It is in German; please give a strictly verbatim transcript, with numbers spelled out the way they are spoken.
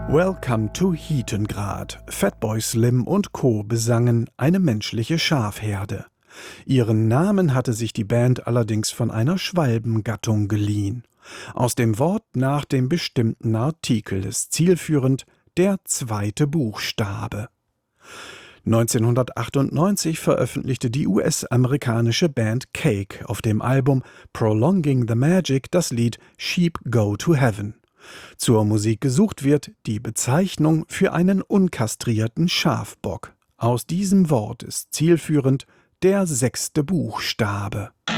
Welcome to Heatongrad. Fatboy Slim und Co. besangen eine menschliche Schafherde. Ihren Namen hatte sich die Band allerdings von einer Schwalbengattung geliehen. Aus dem Wort nach dem bestimmten Artikel ist zielführend der zweite Buchstabe. neunzehnhundertachtundneunzig veröffentlichte die U S-amerikanische Band Cake auf dem Album Prolonging the Magic das Lied Sheep Go to Heaven. Zur Musik gesucht wird die Bezeichnung für einen unkastrierten Schafbock. Aus diesem Wort ist zielführend der sechste Buchstabe.